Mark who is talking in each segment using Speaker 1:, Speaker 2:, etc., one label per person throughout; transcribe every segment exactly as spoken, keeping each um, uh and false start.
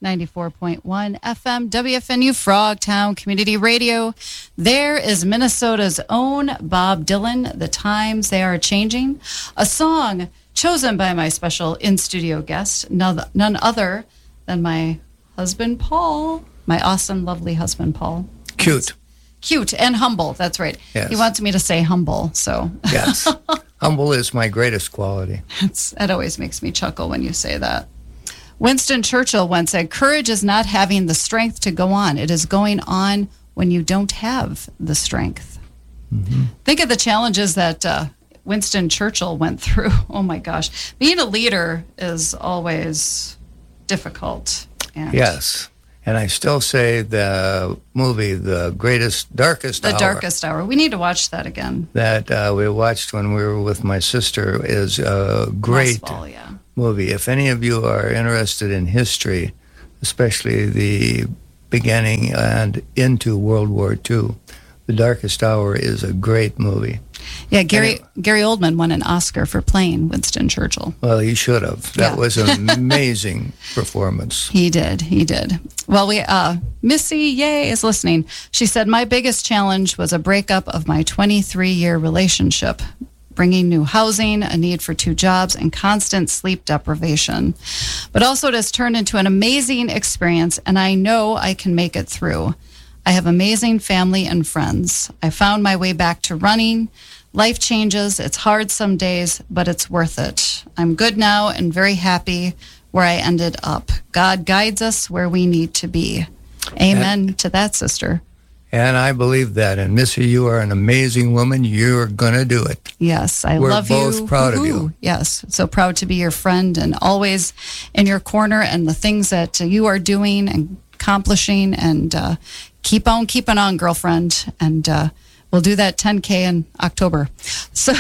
Speaker 1: ninety-four point one F M, W F N U Frogtown Community Radio. There is Minnesota's own Bob Dylan, The Times They Are Changing, a song chosen by my special in-studio guest, none other than my husband, Paul, my awesome, lovely husband, Paul.
Speaker 2: Cute.
Speaker 1: Cute and humble, that's right.
Speaker 2: Yes.
Speaker 1: He wants me to say humble, so.
Speaker 2: Yes. Humble is my greatest quality.
Speaker 1: It's, that always makes me chuckle when you say that. Winston Churchill once said, courage is not having the strength to go on. It is going on when you don't have the strength. Mm-hmm. Think of the challenges that uh, Winston Churchill went through. Oh, my gosh. Being a leader is always difficult. And
Speaker 2: yes. And I still say the movie, The Greatest, Darkest
Speaker 1: The
Speaker 2: Hour.
Speaker 1: The Darkest Hour. We need to watch that again.
Speaker 2: That uh, we watched when we were with my sister is a great
Speaker 1: fall, yeah.
Speaker 2: movie. If any of you are interested in history, especially the beginning and into World War Two, The Darkest Hour is a great movie.
Speaker 1: Yeah, Gary
Speaker 2: anyway,
Speaker 1: Gary Oldman won an Oscar for playing Winston Churchill.
Speaker 2: Well, he should have. That
Speaker 1: yeah.
Speaker 2: was an amazing performance.
Speaker 1: He did. He did. Well, we uh, Missy Yay is listening. She said, my biggest challenge was a breakup of my twenty-three-year relationship, bringing new housing, a need for two jobs, and constant sleep deprivation. But also it has turned into an amazing experience, and I know I can make it through. I have amazing family and friends. I found my way back to running. Life changes. It's hard some days, but it's worth it. I'm good now and very happy where I ended up. God guides us where we need to be. Amen and, to that, sister.
Speaker 2: And I believe that. And Missy, you are an amazing woman. You're going to do it.
Speaker 1: Yes, I
Speaker 2: We're
Speaker 1: love you.
Speaker 2: We're both proud
Speaker 1: Woo-hoo.
Speaker 2: of you.
Speaker 1: Yes, so proud to be your friend and always in your corner and the things that you are doing and accomplishing, and uh, keep on keeping on, girlfriend. And uh, we'll do that ten K in October. So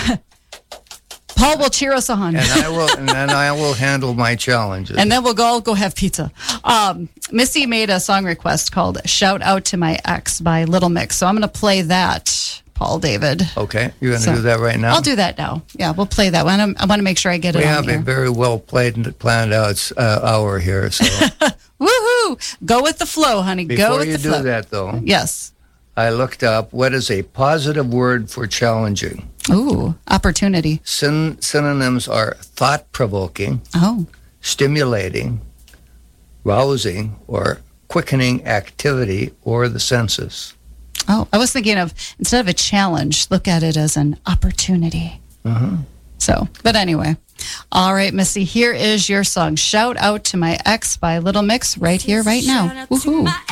Speaker 1: Paul will cheer us on.
Speaker 2: And I will, and then I will handle my challenges.
Speaker 1: And then we'll go go have pizza. Um, Missy made a song request called "Shout Out to My Ex" by Little Mix. So I'm going to play that, Paul David.
Speaker 2: Okay, you're going to
Speaker 1: so,
Speaker 2: do that right now?
Speaker 1: I'll do that now. Yeah, we'll play that one. I want to make sure I get
Speaker 2: we
Speaker 1: it on
Speaker 2: have
Speaker 1: here.
Speaker 2: a very well played, planned out uh, hour here. So
Speaker 1: woohoo! Go with the flow, honey.
Speaker 2: Before
Speaker 1: go with
Speaker 2: you
Speaker 1: the
Speaker 2: do
Speaker 1: flow.
Speaker 2: that, though,
Speaker 1: yes,
Speaker 2: I looked up what is a positive word for challenging.
Speaker 1: Ooh, opportunity.
Speaker 2: Syn- synonyms are thought-provoking,
Speaker 1: Oh,
Speaker 2: stimulating, rousing, or quickening activity or the senses.
Speaker 1: oh. I was thinking of, instead of a challenge, look at it as an opportunity.
Speaker 2: Uh-huh.
Speaker 1: So, but anyway. All right, Missy, here is your song, Shout Out to My Ex by Little Mix, right here, right now. Woohoo.